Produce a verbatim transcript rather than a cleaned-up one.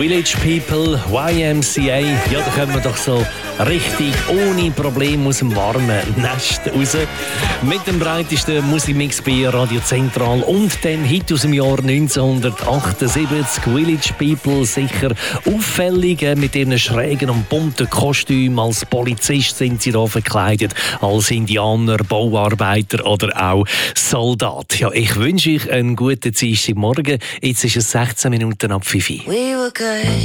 Village People, Y M C A, ja, da kommen wir doch so richtig ohne Probleme aus dem warmen Nest raus. Mit dem breitesten Musikmix bei Radio Zentral und dem Hit aus dem Jahr neunzehnhundertachtundsiebzig. Village People, sicher auffällig, mit ihren schrägen und bunten Kostümen. Als Polizist sind sie da verkleidet, als Indianer, Bauarbeiter oder auch Soldat. Ja, ich wünsche euch einen guten Dienstagmorgen. Jetzt ist es sechzehn Minuten ab fünf.